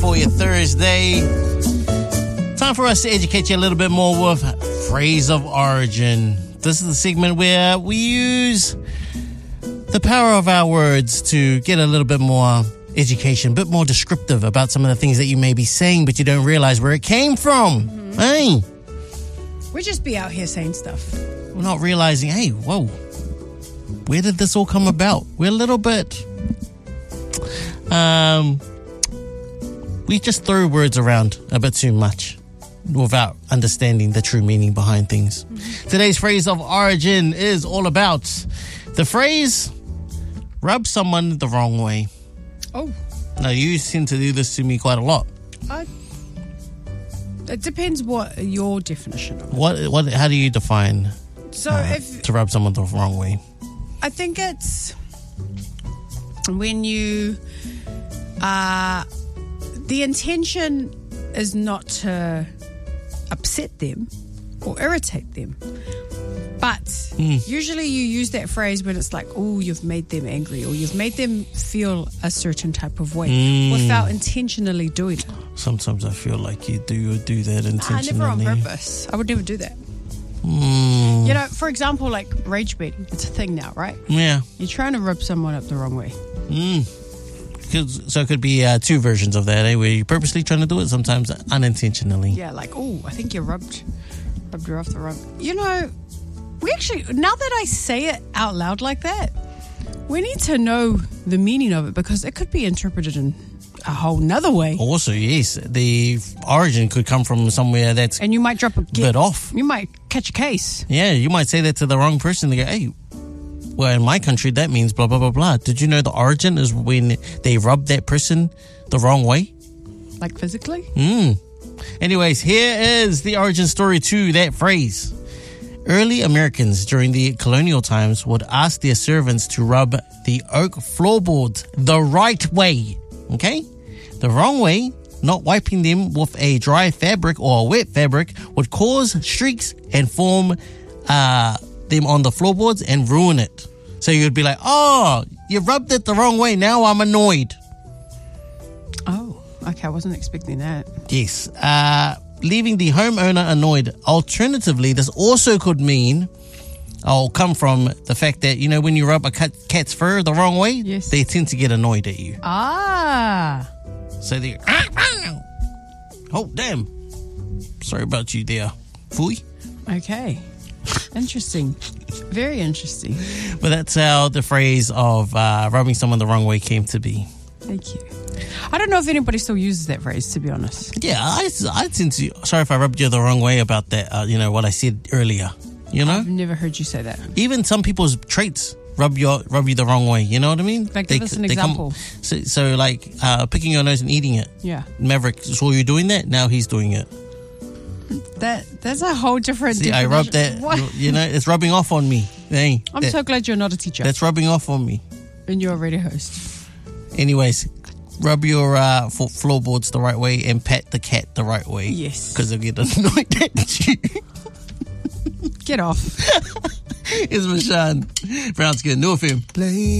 for your Thursday. Time for us to educate you a little bit more with Phrase of Origin. This is the segment where we use the power of our words to get a little bit more education, a bit more descriptive about some of the things that you may be saying, but you don't realize where it came from. Hey, We just be out here saying stuff. we're not realizing, hey, whoa, where did this all come about? We're a little bit, we just throw words around a bit too much without understanding the true meaning behind things. Today's Phrase of Origin is all about the phrase, rub someone the wrong way. Oh, Now, you seem to do this to me quite a lot. it depends what your definition of it. What? How do you define So if to rub someone the wrong way? I think it's when you the intention is not to upset them or irritate them, but usually you use that phrase when it's like, oh, you've made them angry or you've made them feel a certain type of way without intentionally doing it. Sometimes I feel like you do that intentionally. Never on purpose. I would never do that. You know, for example, like rage baiting. It's a thing now, right? Yeah. You're trying to rub someone up the wrong way. So it could be two versions of that, where you're purposely trying to do it, sometimes unintentionally. Yeah, like, oh, I think you rubbed her off the wrong. You know, we actually, now that I say it out loud like that, we need to know the meaning of it because it could be interpreted in a whole nother way. Also, yes, the origin could come from somewhere that's And you might drop a bit off. You might catch a case. Yeah, you might say that to the wrong person. They go, hey, well, in my country, that means blah, blah, blah, blah. Did you know the origin is when they rub that person the wrong way? Like physically? Anyways, here is the origin story to that phrase. Early Americans during the colonial times would ask their servants to rub the oak floorboards the right way. Okay? The wrong way, not wiping them with a dry fabric or a wet fabric, would cause streaks and form them on the floorboards and ruin it. So you'd be like, oh, you rubbed it the wrong way. Now I'm annoyed. Oh, okay. I wasn't expecting that. Yes. Leaving the homeowner annoyed. Alternatively, this also could mean, come from the fact that, you know, when you rub a cat's fur the wrong way, yes, they tend to get annoyed at you. So they oh, damn. Sorry about you there, Fui. Okay. Interesting. Very interesting. But that's how the phrase of rubbing someone the wrong way came to be. Thank you. I don't know if anybody still uses that phrase, to be honest. Yeah, I tend to. Sorry if I rubbed you the wrong way about that. You know what I said earlier. You know, I've never heard you say that. even some people's traits rub you the wrong way. You know what I mean? Like, give us an example. So like picking your nose and eating it. Yeah. Maverick saw you doing that. Now he's doing it. That's a whole different. See, I rubbed that. What? You know, it's rubbing off on me. Hey, I'm so glad you're not a teacher. That's rubbing off on me. And you're a radio host. Anyways, rub your floorboards the right way and pat the cat the right way. Yes. Because they'll get annoyed at you. Get off. It's Mashan. Brown Skin, New FM.